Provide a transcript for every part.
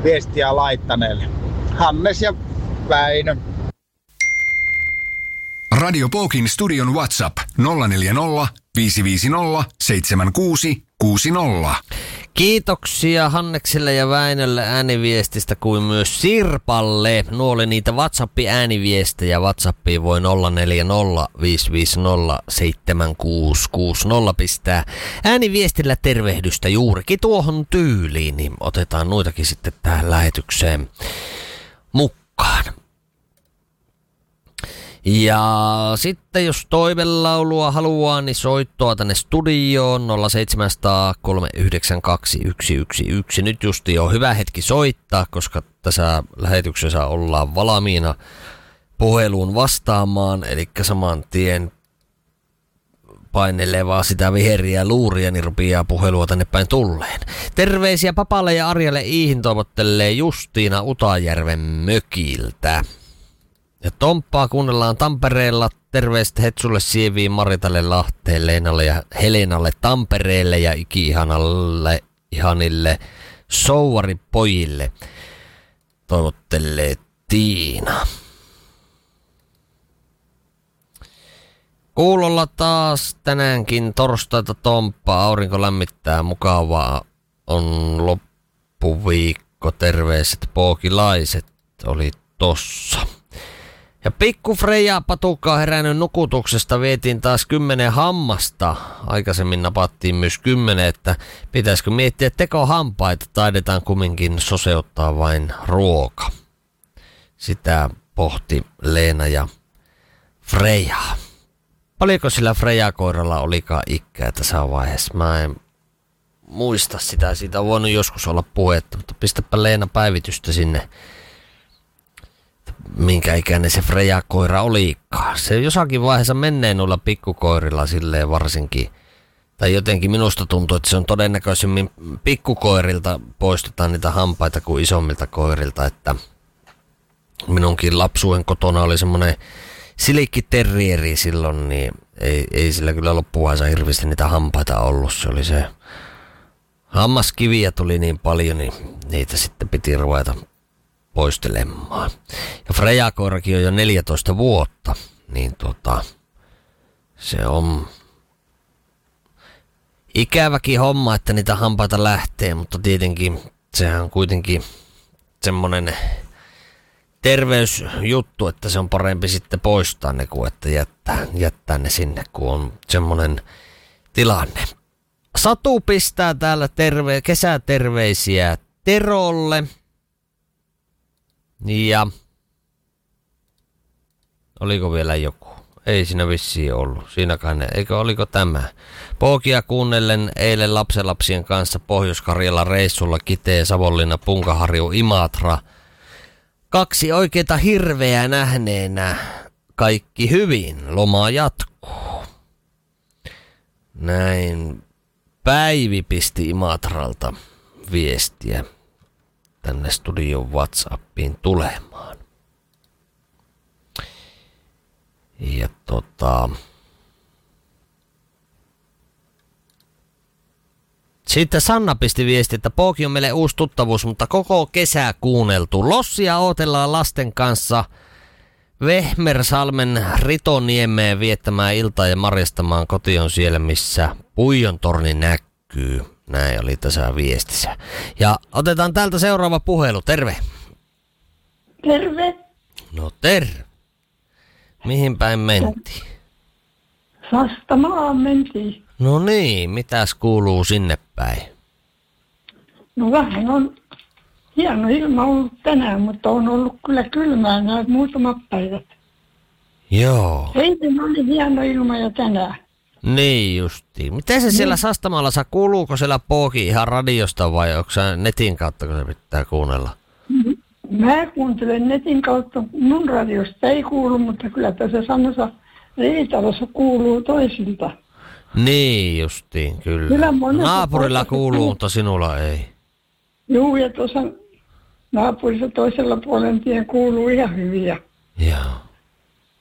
viestiä laittaneelle. Hannes ja Väinö. Radio Pokin studion WhatsApp 040 550 7660. Kiitoksia Hannekselle ja Väinölle ääniviestistä kuin myös Sirpalle. Nuo oli niitä WhatsApp-ääniviestejä. WhatsAppiin voi 040 550 7660 pistää ääniviestillä tervehdystä juurikin tuohon tyyliin. Niin otetaan noitakin sitten tähän lähetykseen mukaan. Ja sitten jos toivelaulua haluaa, niin soittoa tänne studioon 0700 392 111. Nyt justi on hyvä hetki soittaa, koska tässä lähetyksessä ollaan valmiina puheluun vastaamaan. Eli saman tien painelevaa sitä viheriä luuria, niin rupeaa puhelua tänne päin tulleen. Terveisiä Papalle ja Arjalle Iihin toivottelee Justiina Utajärven mökiltä. Ja Tomppaa kuunnellaan Tampereella. Terveistä Hetsulle, Sieviin, Maritalle, Lahteen, Leenalle ja Helenalle Tampereelle ja iki-ihanalle ihanille souvaripojille. Toivottelee Tiina. Kuulolla taas tänäänkin torstaita Tomppaa. Aurinko lämmittää, mukavaa on loppuviikko. Terveiset pookilaiset oli tossa. Ja pikku Freja patukka herännyt nukutuksesta, vietiin taas 10 hammasta. Aikaisemmin napattiin myös 10, että pitäisikö miettiä tekohampaita, taidetaan kumminkin soseuttaa vain ruoka. Sitä pohti Leena ja Freja. Paljonko sillä Freja-koiralla olikaan ikää tässä vaiheessa? Mä en muista sitä, siitä on voinut joskus olla puhetta, mutta pistäpä Leena päivitystä sinne. Minkä ikäinen se Freja-koira olikaan. Se jossakin vaiheessa menee noilla pikkukoirilla silleen varsinkin. Tai jotenkin minusta tuntuu, että se on todennäköisemmin pikkukoirilta poistetaan niitä hampaita kuin isommilta koirilta. Että minunkin lapsuuden kotona oli semmoinen silikkiterrieri silloin, niin ei sillä kyllä loppuvaansa hirveästi niitä hampaita ollut. Se oli se hammaskiviä tuli niin paljon, niin niitä sitten piti ruveta poistelemaan. Ja Freja-koirakin on jo 14 vuotta, niin se on ikäväkin homma, että niitä hampaita lähtee, mutta tietenkin sehän on kuitenkin semmonen terveysjuttu, että se on parempi sitten poistaa ne kuin että jättää ne sinne, kun on semmonen tilanne. Satu pistää täällä kesäterveisiä Terolle. Ja oliko vielä joku? Ei siinä vissiin ollut. Siinäkään eikö oliko tämä? Pookia kuunnellen eilen lapsenlapsien kanssa Pohjois-Karjala reissulla Kitee, Savonlinna, Punkaharju, Imatra. 2 oikeita hirveää nähneenä. Kaikki hyvin. Loma jatkuu. Näin Päivi pisti Imatralta viestiä tänne studion WhatsAppiin tulemaan. Ja sitten Sanna pisti viesti, että Pooki on meille uusi tuttavuus, mutta koko kesä kuunneltu. Lossia ootellaan lasten kanssa Vehmersalmen Ritoniemeen viettämään iltaa ja marjastamaan. Koti on siellä, missä Puijon torni näkyy. Näin oli tässä viestissä. Ja otetaan täältä seuraava puhelu. Terve. Terve. No terve. Mihin päin mentiin? Sastamaan mentiin. No niin, mitäs kuuluu sinne päin? No vähän on hieno ilma ollut tänään, mutta on ollut kyllä kylmää nämä muutamat päivät. Joo. Eilen oli hieno ilma ja tänään. Niin justiin. Miten se siellä Sastamaalla saa? Kuuluuko siellä Pooki ihan radiosta vai onko se netin kautta, kun se pitää kuunnella? Mä kuuntelen netin kautta. Mun radiosta ei kuulu, mutta kyllä tässä samassa Riitalossa kuuluu toisilta. Niin justiin, kyllä. Naapurilla kuuluu, mutta sinulla ei. Juu, ja tuossa naapurissa toisella puolen tien kuuluu ihan hyviä. Joo.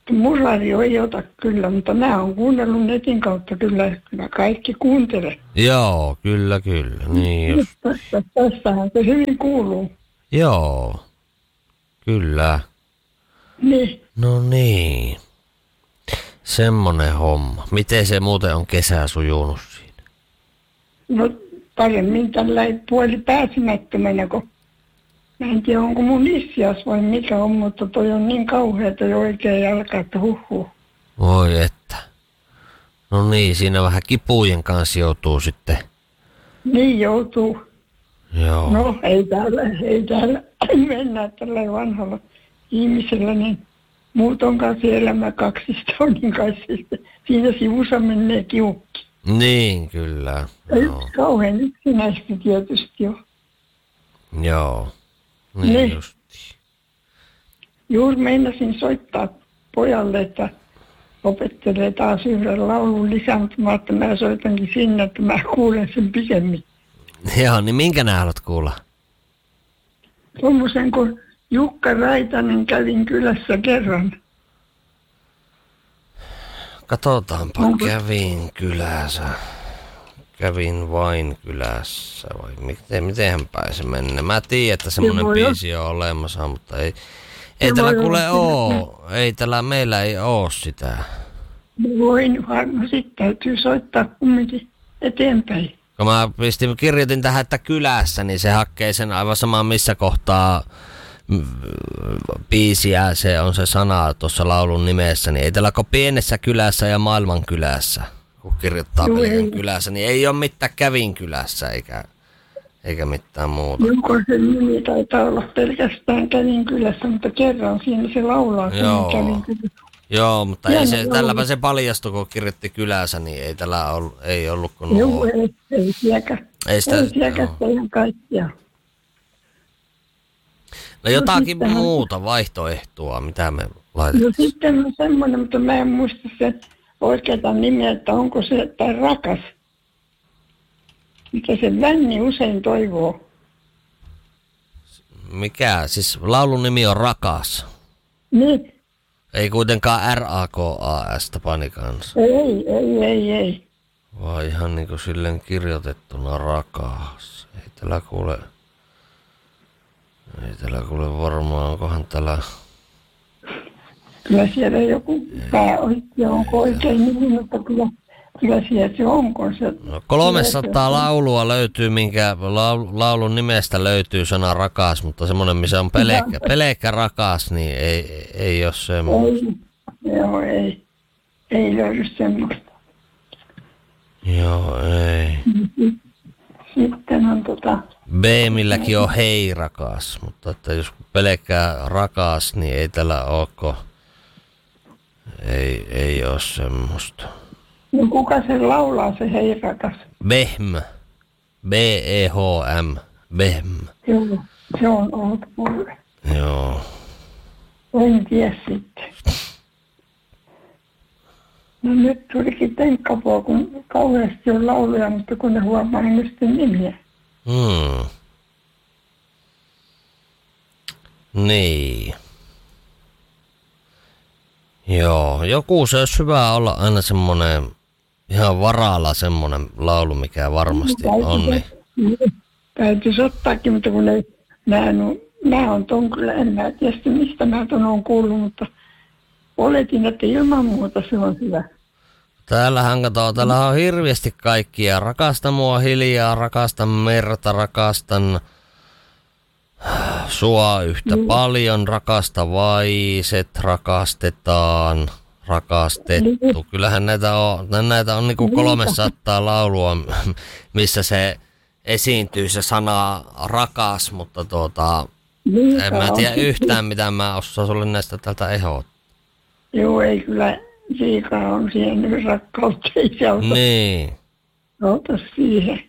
Mun radio ei ota kyllä, mutta mä oon kuunnellut netin kautta kyllä kaikki kuuntelee. Joo, kyllä. Niin just. Tässähän se hyvin kuuluu. Joo, kyllä. Niin. No niin. Semmonen homma. Miten se muuten on kesä sujunut siinä? No paremmin tällä puoli pääsemättömänä, kun mä en tiedä onko mun issias vai mikä on, mutta toi on niin kauheata jo oikein jalka, että huhhuh. Voi että. No niin, siinä vähän kipujen kanssa joutuu sitten. Niin joutuu. Joo. No ei täällä mennä tällä vanhalla ihmisellä, niin muut on kanssa elämä kaksistonin kanssa. Siinä sivussa menee kiukki. Niin, kyllä. Joo. Kauhean yksinäistä tietysti jo. Joo. Niin justiin. Juuri meinasin soittaa pojalle, että opettelee taas yhden laulun lisää, mutta mä että mä soitankin sinne, että mä kuulen sen pikemmin. Joo, niin minkä nää haluat kuulla? Tuommoisen kun Jukka Raitanen kävin kylässä kerran. Katsotaanpa, kävin vain kylässä vai mitenhän pääsi mennä? Mä tiedän, että semmonen biisi on olemassa, mutta ei täällä kuule oo. Ei täällä, meillä ei oo sitä. Voin varmaan, sitten täytyy soittaa kumminkin eteenpäin. Kun mä kirjoitin tähän, että kylässä, niin se hakee sen aivan samaan missä kohtaa biisiä se on se sana tuossa laulun nimessä, niin ei täällä ole pienessä kylässä ja maailman kylässä, kun kirjoittaa pelkän kylässä, niin ei ole mitään kävin kylässä eikä mitään muuta. Jonkun sen nimi taitaa olla pelkästään kävin kylässä, mutta kerran siinä se laulaa sen kävin kylässä. Joo, mutta ei se, tälläpä se paljastui, kun kirjoitti kylässä, niin ei tällä ei ollut kun nuo. Joo, ei sielläkään. Ei sielläkään ihan kaikkia. No jotakin muuta vaihtoehtoa, mitä me laitetaan. No sitten on semmoinen, mutta mä en muista sen oikeata nimeä, että onko se tai rakas. Mitä se Vänni usein toivoo. Mikä? Siis laulun nimi on Rakas. Niin. Ei kuitenkaan RAKAS Tapani kanssa. Ei. Vaan ihan niinku silleen kirjoitettuna Rakas. Ei täällä kuule varmaan, onkohan täällä. Kyllä siellä joku pääoikea, onko oikein nimi, mutta kyllä siellä se on, kun se. No, 300 laulua löytyy, minkä laulun nimestä löytyy sana rakas, mutta semmoinen, missä on pelkkä rakas, niin ei ole semmoista. Joo, ei löydy semmoista. Joo, ei. Sitten on B-milläkin on hei rakas, mutta että jos pelkkä rakas, niin ei tällä ole, ei ole semmoista. No kuka se laulaa, se hei rakas? Behm. B-E-H-M. Behm. Joo, se on ollut mulle. Joo. En tiedä sitten. No nyt tulikin tenkkapua, kun kauheasti on lauluja, mutta kun ne huomaa ihmisten nimiä. Niin. Joo, joku se olisi hyvä olla aina semmonen ihan varalla semmonen laulu, mikä varmasti on. Niin. Täytyisi ottaakin, mutta kun nämä on ton kyllä, en mä tiedä mistä mä ton on kuullut, mutta oletin, että ilman muuta se on hyvä. Täällähän täällä on hirveästi kaikkia. Rakasta mua hiljaa, rakastan merta, rakastan sua yhtä paljon, rakasta vaiset, rakastetaan, rakastettu. Kyllähän näitä on niinku 300 laulua, missä se esiintyy se sana rakas, mutta en mä tiedä yhtään mitä mä osaan sulle näistä tältä ehdottaa. Joo, ei kyllä liikaa on siihen rakkautta, ei se auta. Niin. Ota siihen.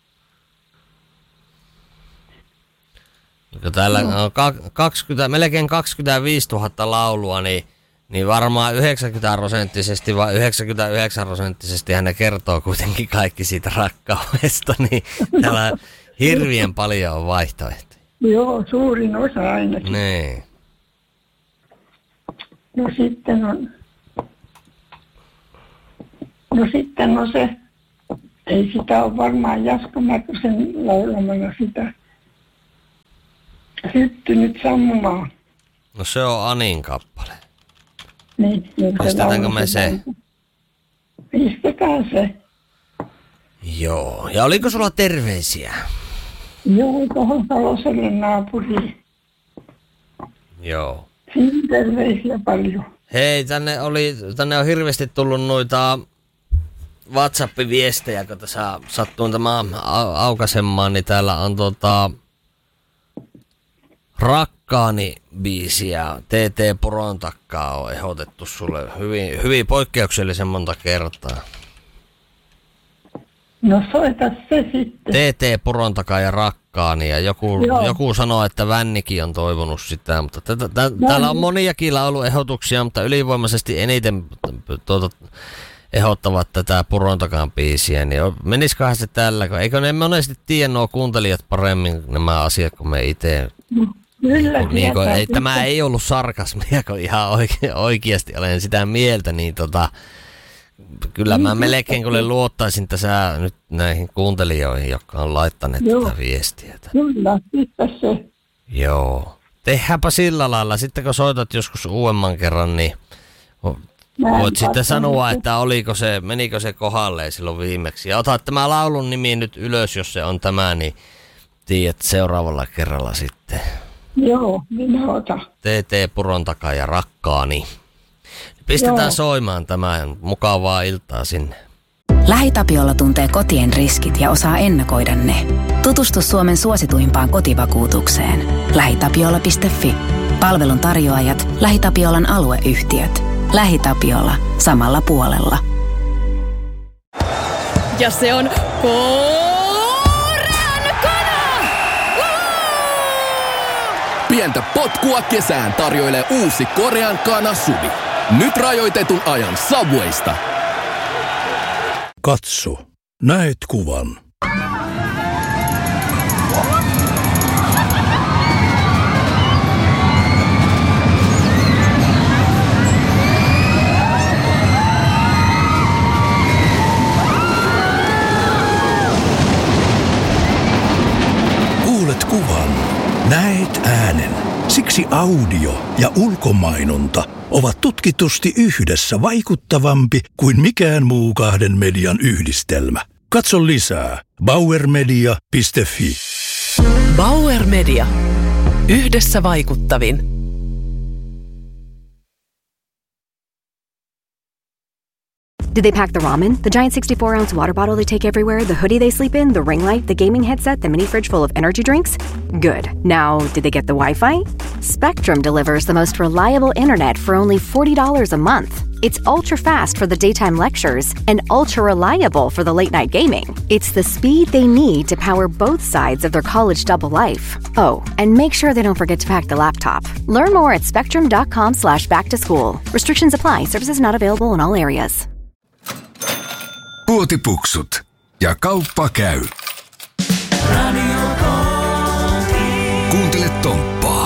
Täällä on melkein 25 000 laulua, niin varmaan 90% vai 99% ne kertoo kuitenkin kaikki siitä rakkaudesta, niin täällä hirveän paljon on vaihtoehtoja. Joo, suurin osa ainakin. Niin. No sitten on No sitten se, ei sitä ole varmaan Jaska Mäkysen laulamana sitä Syttynyt sammumaan. No se on Anin kappale. Niin pistetäänkö me se? Pistetään se. Joo. Ja oliko sulla terveisiä? Joo, tuohon Saloselle naapuriin. Joo. Siinä terveisiä paljon. Hei, tänne on hirveästi tullut noita WhatsApp-viestejä, kun tässä sattuin tämä aukaisemaan, niin täällä on Rakkaani biisiä TT Puron takkaa on ehdotettu sulle hyvin poikkeuksellisen monta kertaa. No soita se sitten. TT Puron takaa ja Rakkaani ja joku sanoo, että Vännikin on toivonut sitä, mutta täällä on moniakin lauluehdotuksia, mutta ylivoimaisesti eniten ehdottavat tätä Puron takaan biisiä, niin menisiköhän se tällä, eikö ne monesti tiedä nuo kuuntelijat paremmin nämä asiat kuin me itse. Kyllä, Tämä ei ollut sarkasmia, kun ihan oikeasti olen sitä mieltä, niin kyllä mä melkein kyllä luottaisin tässä nyt näihin kuuntelijoihin, jotka on laittaneet tätä viestiä. Kyllä, sitten se. Joo. Tehdäänpä sillä lailla. Sitten kun soitat joskus uudemman kerran, niin voit sitten sanoa, että menikö se kohdalleen silloin viimeksi. Ja ota tämä laulun nimi nyt ylös, jos se on tämä, niin tiedät seuraavalla kerralla sitten. Joo, minä otan. TT Puron takaa ja Rakkaani. Pistetään soimaan tämän mukavaa iltaa sinne. LähiTapiola tuntee kotien riskit ja osaa ennakoida ne. Tutustu Suomen suosituimpaan kotivakuutukseen. LähiTapiola.fi. Palvelun tarjoajat, LähiTapiolan alueyhtiöt. LähiTapiola. Samalla puolella. Ja se on korean kana! Pientä potkua kesään tarjoilee uusi Korean kana Subi. Nyt rajoitetun ajan Subwaysta. Katso, näet kuvan. Kuulet kuvan, näet äänen. Siksi audio ja ulkomainonta ovat tutkitusti yhdessä vaikuttavampi kuin mikään muu kahden median yhdistelmä. Katso lisää bauermedia.fi. Bauer Media. Yhdessä vaikuttavin. Did they pack the ramen, the giant 64-ounce water bottle they take everywhere, the hoodie they sleep in, the ring light, the gaming headset, the mini fridge full of energy drinks? Good. Now, did they get the Wi-Fi? Spectrum delivers the most reliable internet for only $40 a month. It's ultra-fast for the daytime lectures and ultra-reliable for the late-night gaming. It's the speed they need to power both sides of their college double life. Oh, and make sure they don't forget to pack the laptop. Learn more at spectrum.com/back-to-school. Restrictions apply. Services not available in all areas. Puotipuksut ja kauppa käy. Kuuntele Tomppa.